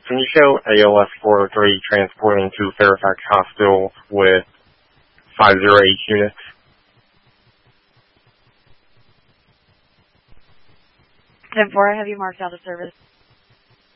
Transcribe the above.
Can you show ALS 403 transporting to Fairfax Hospital with 508 units? 10-4, I have you marked out of service.